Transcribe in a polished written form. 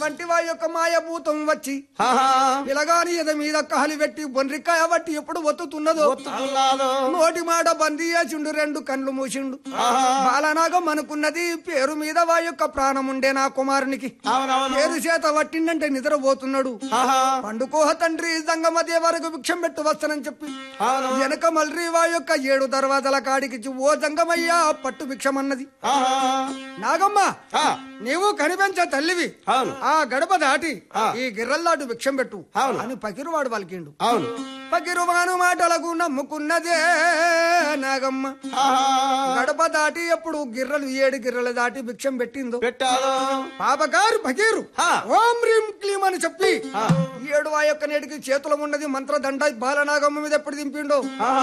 అటువంటి వారి యొక్క మాయభూతం వచ్చి పిలగాని ఎద మీద కాలి పెట్టి బొన్రికాయ బట్టి ఎప్పుడు ఒత్తుతున్నదో నోటి మాట బందీ చేసిండు, 2 కళ్ళు మూసిండు. బాలనాగం అనుకున్నది పేరు మీద వారి యొక్క ప్రాణం ఉండే నా కుమారునికి పేరు చేత పట్టిండంటే నిద్రపోతున్నాడు. పండుకోహ తండ్రి జంగమ దేవరకు భిక్షం పెట్టు వస్తానని చెప్పి వెనక మల్రి వారి యొక్క 7 దర్వాజల కాడికి ఓ జంగమయ్యా పట్టు భిక్షమన్నది. నాగమ్మ నీవు కనిపించే తల్లివి, ఆ గడప దాటి ఈ గిర్రల్లాటు భిక్షం పెట్టు అని పకిరువాడు పలికిండు. పకిరువాను మాటలకు నమ్ముకున్నదే నాగమ్మ. గడప దాటి ఎప్పుడు గిర్రలు 7 గిర్రలు దాటి భిక్షం పెట్టిందో పాపగారు పకీరు ఓం రీం క్లీం అని చెప్పి 7 ఆ యొక్క నేటికి చేతులు ఉన్నది మంత్రదండ బాలనాగమ్మ మీద ఎప్పుడు దింపిండో